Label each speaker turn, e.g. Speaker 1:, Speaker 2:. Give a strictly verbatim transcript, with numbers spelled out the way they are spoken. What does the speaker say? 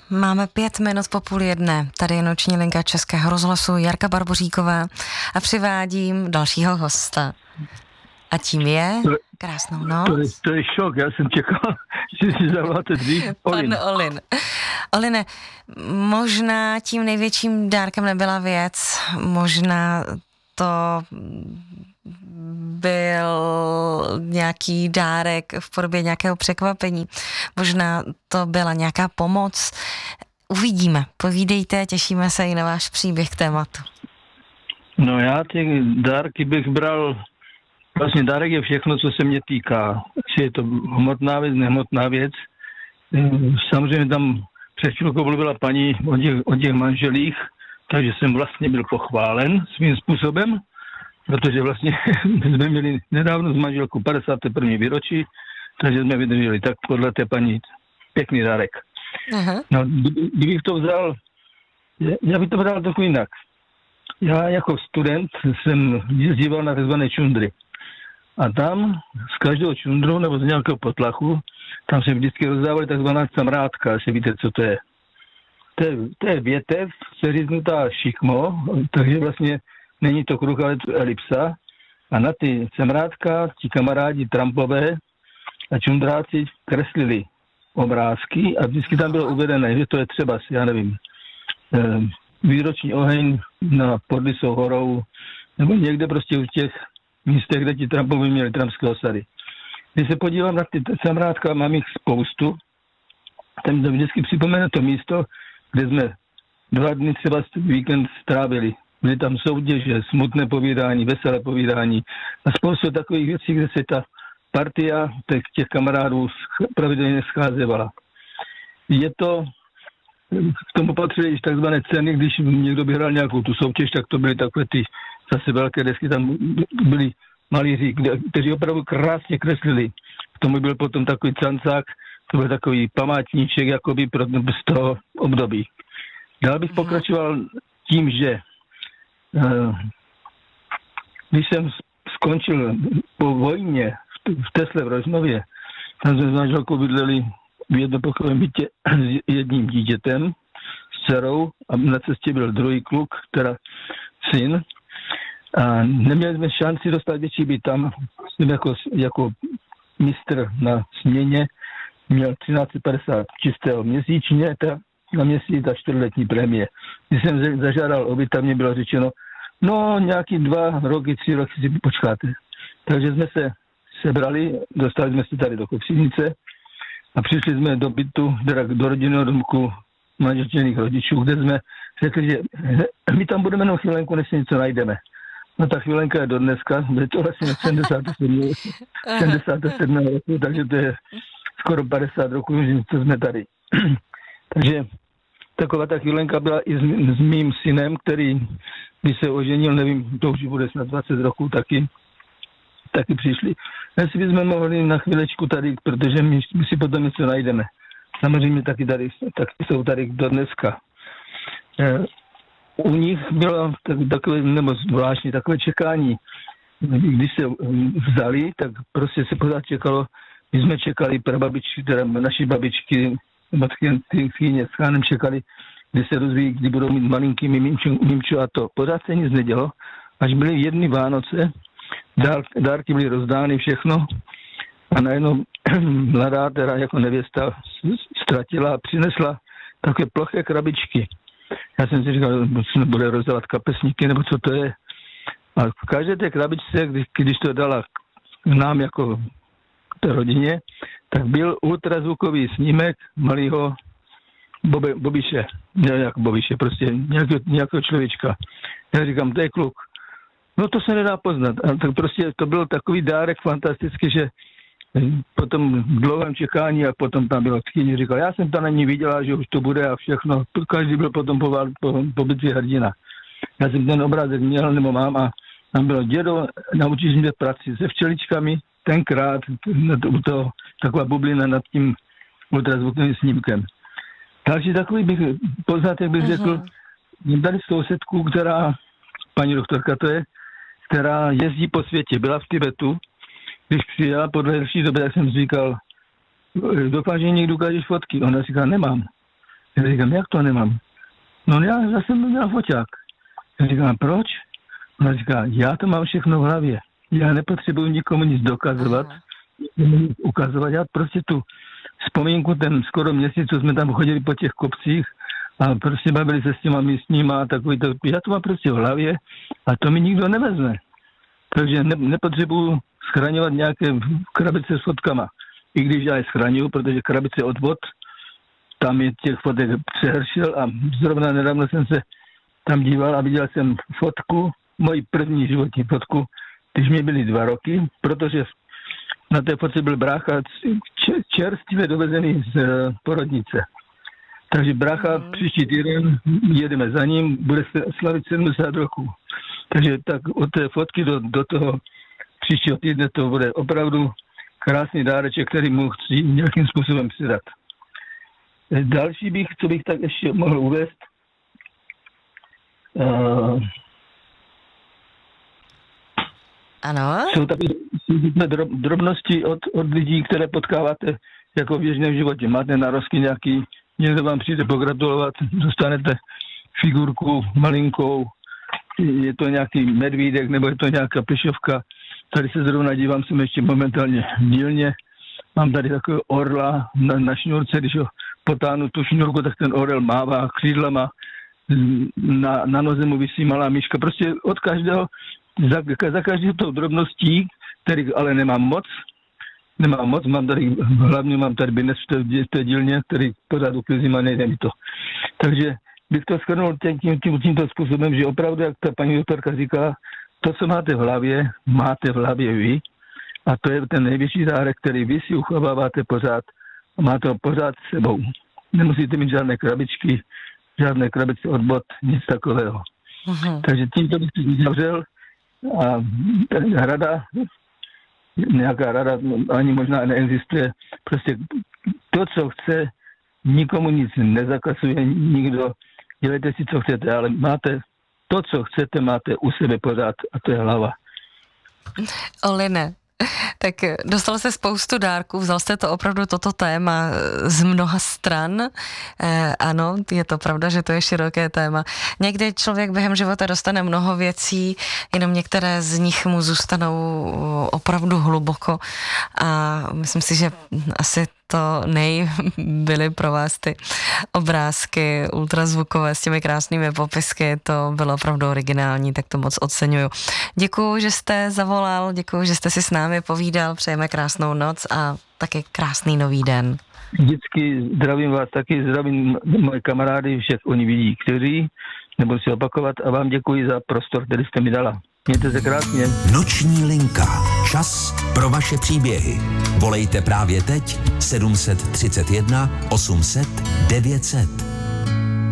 Speaker 1: Máme pět minut po půl jedné. Tady je noční linka Českého rozhlasu Jarka Barboříková a přivádím dalšího hosta. A tím je krásnou noc.
Speaker 2: To je, to je šok, já jsem čekal, že si zavoláte dřív. Olin.
Speaker 1: Pan Olin. Oline, možná tím největším dárkem nebyla věc, možná to byl nějaký dárek v podobě nějakého překvapení, možná to byla nějaká pomoc. Uvidíme, povídejte, těšíme se i na váš příběh k tématu.
Speaker 2: No já ty dárky bych bral, vlastně dárek je všechno, co se mě týká. Či je to hmotná věc, nehmotná věc. Samozřejmě tam před chvilkou mluvila paní o těch, o těch manželích, takže jsem vlastně byl pochválen svým způsobem, protože vlastně jsme měli nedávno s manželkou padesáté první výročí, takže jsme vydrželi tak podle té paní pěkný dárek. Aha. No, kdybych to vzal, já bych to vzal trochu jinak. Já jako student jsem jezdíval na tzv. Čundry. A tam z každého čundru nebo z nějakého potlachu, tam se vždycky rozdávali takzvaná camrádka, asi víte, co to je. To je, to je větev, seříznutá šikmo, takže vlastně není to kruh, ale je to elipsa. A na ty camrádka ti kamarádi trampové a čundráci kreslili obrázky a vždycky tam bylo uvedené, že to je třeba, já nevím, výroční oheň na Podlisou horou, nebo někde prostě v těch místech, kde ti Trumpovi měli trumpské osady. Když se podívám na ty camrádka, mám jich spoustu, tam mi to vždycky připomene to místo, kde jsme dva dny třeba víkend strávili. Byly tam soutěže, smutné povídání, veselé povídání a spoustu takových věcí, kde se ta partia těch, těch kamarádů pravidelně scházevala. Je to, k tomu patřily již takzvané ceny, když někdo vyhrál nějakou tu soutěž, tak to byly takové ty zase velké desky, tam byli malíři, kteří opravdu krásně kreslili. K tomu byl potom takový cancák, to byl takový památníček jakoby pro, z toho období. Dál bych pokračoval tím, že uh, když jsem skončil po vojně v Tesle v Rožnově, tam jsme s manželkou bydleli v jednopokojovém bytě s jedním dítětem, s dcerou a na cestě byl druhý kluk, teda syn. A neměli jsme šanci dostat větší byt tam. Jsem jako, jako mistr na směně měl třináct padesát čistého měsíčně ta, na měsíc a čtyřletní prémie. Když jsem zažádal o byt, tam mě bylo řečeno, no nějaký dva roky, tři roky si počkáte. Takže jsme se sebrali, dostali jsme se tady do Kopřivnice a přišli jsme do bytu, teda do rodinného domku manželčených rodičů, kde jsme řekli, že my tam budeme jenom chvílenku, než si něco najdeme. No ta chvílenka je do dneska, je to vlastně sedmdesát sedm roku, takže to je skoro padesát roků, že to jsme tady. Takže taková ta chvílenka byla i s, s mým synem, který, když se oženil, nevím, to už bude snad dvacet roků taky, taky přišli. Jestli bychom mohli na chvílečku tady, protože my, my si potom něco najdeme. Samozřejmě taky tady, taky jsou tady do dneska. E, u nich bylo takové, nebo zvláštní takové čekání. Když se vzali, tak prostě se pořád čekalo, my jsme čekali prababičky, teda naši babičky, matky s chánem čekali, kdy se rozvíjí, kdy budou mít malinký mimču, mimču a to. Pořád se nic nedělo, až byly jedny Vánoce, dár, dárky byly rozdány, všechno a najednou mladá, teda jako nevěsta, ztratila a přinesla takové ploché krabičky. Já jsem si říkal, že bude rozdávat kapesníky, nebo co to je. A v každé té krabičce, když, když to dala k nám jako k té rodině, tak byl ultrazvukový snímek malého Bobe, Bobiše. Ne jako Bobiše, prostě nějakého, nějakého člověčka. Já říkám, to je kluk. No to se nedá poznat. A tak prostě to byl takový dárek fantastický, že potom v dlouhém čekání a potom tam bylo tchýně, říkal, já jsem tam na ní viděla, že už to bude a všechno. Každý byl potom po, po, po bitvě hrdina. Já jsem ten obrázek měl, nebo mám a tam bylo dědo, naučíš mě práci se včeličkami, tenkrát u toho taková bublina nad tím ultrazvukovým snímkem. Další takový bych poznatek bych řekl, mám tady sousedku, která, paní doktorka to je, která jezdí po světě, byla v Tibetu. Když přijela po delší době, tak jsem říkal, doufám, že někdo ukážeš fotky. Ona říká, nemám. Já říkám, jak to nemám? No já, já jsem měl foťák. Já říkám, proč? Ona říká, já to mám všechno v hlavě. Já nepotřebuji nikomu nic dokazovat, nic ukazovat. Já prostě tu vzpomínku, ten skoro měsíc, co jsme tam chodili po těch kopcích a prostě bavili se s těma místníma a takový to, já to mám prostě v hlavě a to mi nikdo nevezme. Takže ne, nepotřebuji schraňovat nějaké krabice s fotkama. I když já je schraňuju, protože krabice od vod, tam je těch fotek přehršel a zrovna nedávno jsem se tam díval a viděl jsem fotku, moji první životní fotku, když mě byly dva roky, protože na té fotce byl brácha čerstvě dovezený z porodnice. Takže brácha mm. příští týden jedeme za ním, bude slavit sedmdesát roků. Takže tak od té fotky do, do toho příštího týdne to bude opravdu krásný dáreček, který mu chci nějakým způsobem přidat. Další bych, co bych tak ještě mohl uvést, uh,
Speaker 1: ano.
Speaker 2: Jsou takové drobnosti od, od lidí, které potkáváte jako v běžném životě. Máte narozky nějaký, někdo vám přijde pogratulovat, dostanete figurku malinkou, je to nějaký medvídek nebo je to nějaká plišovka. Tady se zrovna dívám, jsem ještě momentálně v dílně. Mám tady takového orla na, na šňůrce, když ho potáhnu tu šňůrku, tak ten orel mává křídlama, na, na noze mu visí malá myška. Prostě od každého, za, za každou tou drobností, který ale nemám moc, nemám moc, mám tady, hlavně mám tady bines v té dílně, který pořád uklizím a nejde mi to. Takže bych to shrnul tím, tím, tím, tímto způsobem, že opravdu, jak ta paní doktorka říkala, to, co máte v hlavě, máte v hlavě vy a to je ten největší dárek, který vy si uchováváte pořád a máte ho pořád s sebou. Nemusíte mít žádné krabičky, žádné krabice od bot, nic takového. Uh-huh. Takže tímto bych si zavřel a rada, nějaká rada ani možná neexistuje. Prostě to, co chce, nikomu nic nezakazuje, nikdo, dělejte si, co chcete, ale máte to, co chcete, máte u sebe pořád a to je hlava.
Speaker 1: Oline, tak dostal jste spoustu dárků, vzal jste to opravdu toto téma z mnoha stran. Eh, ano, je to pravda, že to je široké téma. Někdy člověk během života dostane mnoho věcí, jenom některé z nich mu zůstanou opravdu hluboko a myslím si, že asi to nej byly pro vás ty obrázky ultrazvukové s těmi krásnými popisky, to bylo opravdu originální, tak to moc oceňuju. Děkuju, že jste zavolal, děkuju, že jste si s námi povídal, přejeme krásnou noc a taky krásný nový den.
Speaker 2: Vždycky zdravím vás, taky zdravím moje kamarády, všech oni vidí, kteří, nebudu si opakovat a vám děkuji za prostor, který jste mi dala. Mějte se krásně.
Speaker 3: Noční linka. Čas pro vaše příběhy. Volejte právě teď sedm set třicet jedna osm set devět set.